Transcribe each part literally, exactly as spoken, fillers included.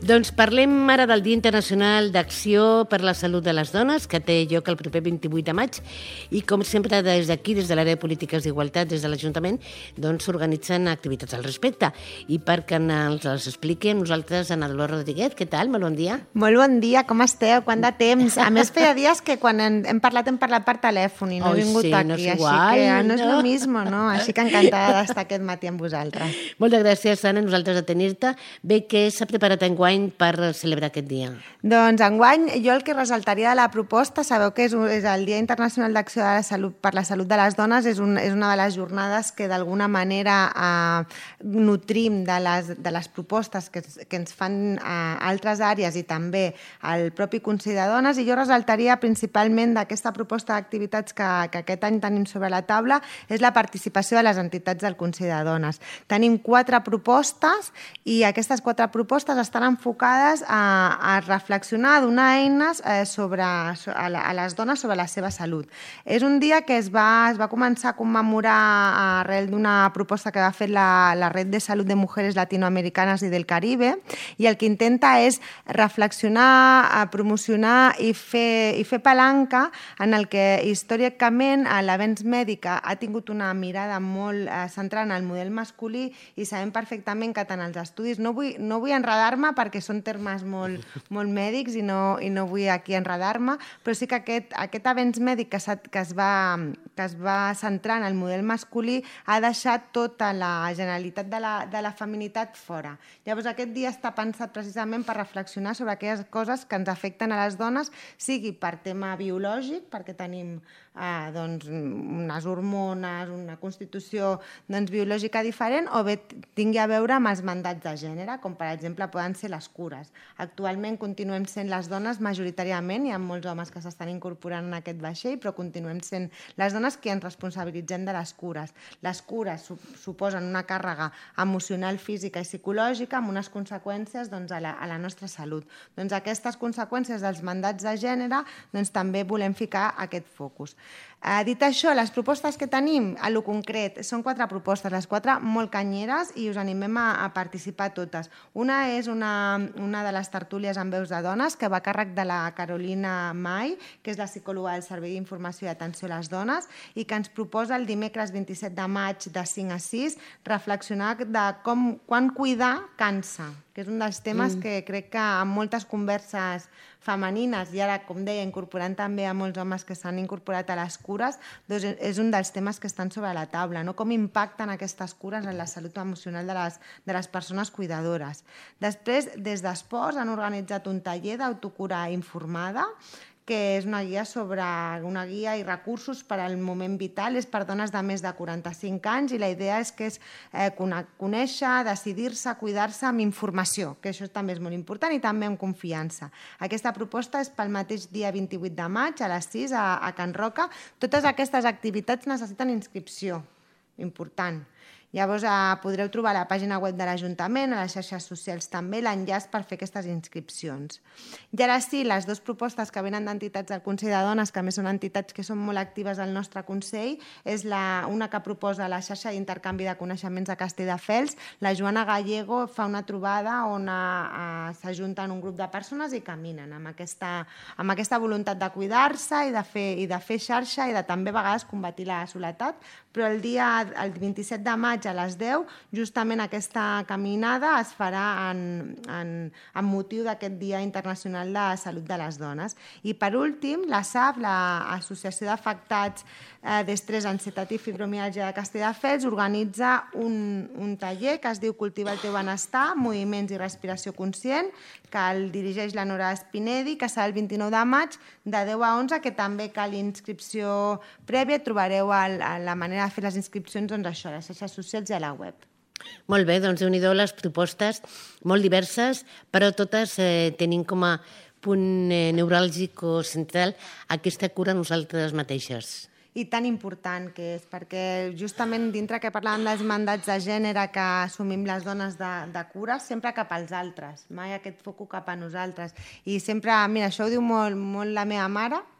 Doncs parlem ara del Dia Internacional d'Acció per la Salut de les Dones, que té lloc el proper vint-i-vuit de maig, i com sempre des d'aquí, des de l'àrea de polítiques d'igualtat, des de l'Ajuntament, doncs s'organitzen activitats al respecte. I perquè ens les expliqui a nosaltres Ana Dolors Rodríguez. Què tal? Molt bon dia. Molt bon dia, com esteu? Quant de temps? A més, feia dies que quan hem, hem parlat, hem parlat per telèfon i no oh, he vingut sí, aquí, no és així igual, que no, no és el mismo, no? Així que encantada d'estar aquest matí amb vosaltres. Moltes gràcies, Anna, nosaltres de tenir-te. Bé, què s'ha preparat enguany per celebrar aquest dia? Doncs enguany jo el que ressaltaria de la proposta, sabeu que és, un, és el Dia Internacional d'Acció de la Salut per la Salut de les Dones, és, un, és una de les jornades que d'alguna manera eh, nutrim de les, de les propostes que, que ens fan eh, altres àrees i també el propi Consell de Dones, i jo ressaltaria principalment d'aquesta proposta d'activitats que, que aquest any tenim sobre la taula és la participació de les entitats del Consell de Dones. Tenim quatre propostes i aquestes quatre propostes estan enfocades a, a reflexionar, a donar eines eh, sobre, a, la, a les dones sobre la seva salut. És un dia que es va, es va començar a commemorar arrel d'una proposta que va fer la, la Red de Salud de Mujeres Latinoamericanas i del Caribe, i el que intenta és reflexionar, promocionar i fer, i fer palanca en el que històricament l'avenç mèdic ha tingut una mirada molt eh, centrada en el model masculí, i sabem perfectament que tant els estudis, no vull, no vull enredar-me perquè són termes molt, molt mèdics i no, i no vull aquí enredar-me, però sí que aquest, aquest avenç mèdic que, que, es va, que es va centrar en el model masculí ha deixat tota la generalitat de la, de la feminitat fora. Llavors aquest dia està pensat precisament per reflexionar sobre aquelles coses que ens afecten a les dones, sigui per tema biològic, perquè tenim eh, doncs, unes hormones, una constitució doncs, biològica diferent, o bé tingui a veure amb els mandats de gènere, com per exemple poden ser les cures. Actualment continuem sent les dones majoritàriament, hi ha molts homes que s'estan incorporant en aquest vaixell, però continuem sent les dones que ens responsabilitzem de les cures. Les cures suposen una càrrega emocional, física i psicològica amb unes conseqüències doncs, a, la, a la nostra salut. Doncs aquestes conseqüències dels mandats de gènere doncs, també volem ficar aquest focus. Eh, dit això, les propostes que tenim, a lo concret, són quatre propostes, les quatre molt canyeres, i us animem a, a participar totes. Una és una, una de les tertúlies amb veus de dones, que va a càrrec de la Carolina May, que és la psicòloga del Servei d'Informació i Atenció a les Dones, i que ens proposa el dimecres vint-i-set de maig de cinc a sis reflexionar de com, quan cuidar cansa, que és un dels temes mm. que crec que en moltes converses femenines, i ara, com deia, incorporant també a molts homes que s'han incorporat a les cures, doncs és un dels temes que estan sobre la taula, no? Com impacten aquestes cures en la salut emocional de les, de les persones cuidadores. Després, des d'Esports han organitzat un taller d'autocura informada, que és una guia sobre una guia i recursos per al moment vital, és per dones de més de quaranta-cinc anys, i la idea és que és eh, conèixer, decidir-se, cuidar-se amb informació, que això també és molt important, i també amb confiança. Aquesta proposta és pel mateix dia vint-i-vuit de maig a les sis a, a Can Roca. Totes aquestes activitats necessiten inscripció, important. Llavors eh, podreu trobar a la pàgina web de l'Ajuntament, a les xarxes socials també, l'enllaç per fer aquestes inscripcions. I ara sí, les dues propostes que venen d'entitats del Consell de Dones, que a més són entitats que són molt actives al nostre Consell, és la, una que proposa la xarxa d'intercanvi de coneixements de Castelldefels. La Joana Gallego fa una trobada on eh, s'ajunten un grup de persones i caminen amb aquesta, amb aquesta voluntat de cuidar-se i de fer, i de fer xarxa i de també a vegades combatir la soledat, però el dia el vint-i-set de maig a les deu, justament aquesta caminada es farà en, en, en motiu d'aquest Dia Internacional de Salut de les Dones. I per últim, la S A F, l'Associació d'Afectats eh, d'Estrès, Ansietat i Fibromialgia de Castelldefels, organitza un, un taller que es diu Cultiva el teu benestar, moviments i respiració conscient, que el dirigeix la Nora Spinedi, que serà el vint-i-nou de maig de deu a onze, que també cal inscripció prèvia. Trobareu el, la manera de fer les inscripcions doncs això, a les xarxes socials i a la web. Molt bé, doncs déu-n'hi-do les propostes molt diverses, però totes eh, tenim com a punt eh, neuràlgic o central aquesta cura a nosaltres mateixes. I tan important que és, perquè justament dintre que parlàvem dels mandats de gènere que assumim les dones de, de cura, sempre cap als altres, mai aquest focus cap a nosaltres. I sempre, mira, això ho diu molt, molt la meva mare,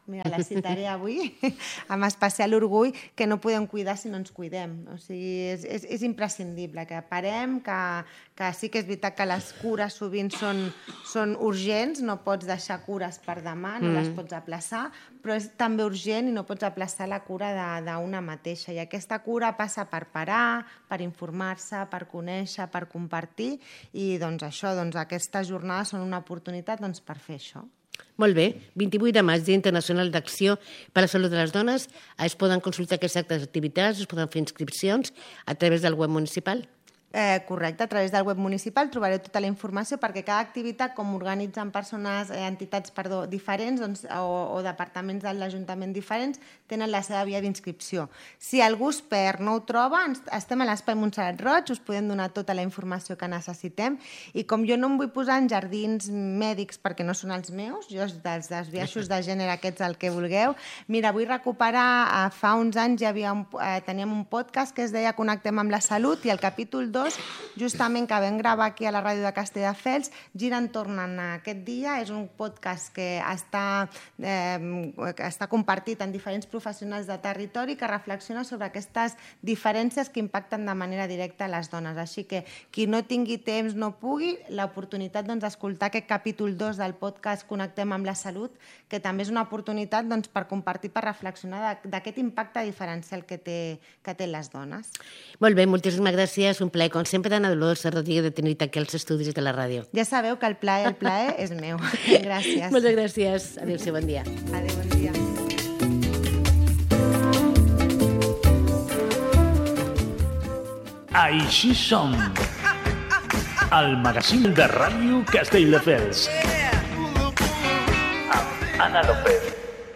mira, la citaré avui, amb especial orgull, que no podem cuidar si no ens cuidem. O sigui, és, és, és imprescindible que parem, que, que sí que és veritat que les cures sovint són, són urgents, no pots deixar cures per demà, no mm. les pots aplaçar, però és també urgent i no pots aplaçar la cura d'una mateixa. I aquesta cura passa per parar, per informar-se, per conèixer, per compartir, i doncs això, doncs aquestes jornades són una oportunitat doncs, per fer això. Molt bé. vint-i-vuit de maig, Dia Internacional d'Acció per la Salut de les Dones. Es poden consultar aquestes activitats, es poden fer inscripcions a través del web municipal? Eh, correcte, a través del web municipal trobareu tota la informació perquè cada activitat, com organitzen persones, eh, entitats perdó, diferents doncs, o, o departaments de l'Ajuntament diferents, tenen la seva via d'inscripció. Si algú es perd, no ho troba, ens, estem a l'Espai Montserrat Roig, us podem donar tota la informació que necessitem i com jo no em vull posar en jardins mèdics perquè no són els meus, jo dels, dels biaixos de gènere aquests el que vulgueu, mira, vull recuperar, eh, fa uns anys hi havia un, eh, teníem un podcast que es deia Connectem amb la Salut i el capítol dos justament que vam gravar aquí a la ràdio de Castelldefels, gira entorn a aquest dia. És un podcast que està, eh, que està compartit en diferents professionals de territori que reflexiona sobre aquestes diferències que impacten de manera directa a les dones. Així que qui no tingui temps, no pugui, l'oportunitat d'escoltar doncs, aquest capítol dos del podcast Connectem amb la Salut, que també és una oportunitat doncs, per compartir, per reflexionar d'aquest impacte diferencial que té, que té les dones. Molt bé, moltíssimes gràcies. Un plaer, com sempre, Ana Dolors Rodríguez, de tenir-te aquí als estudis de la ràdio. Ja sabeu que el plaer, el plaer és meu. Gràcies. Moltes gràcies. Adéu-siau, bon dia. Adéu, bon dia. Així som. El magazín de ràdio Castelldefels. Amb Ana López.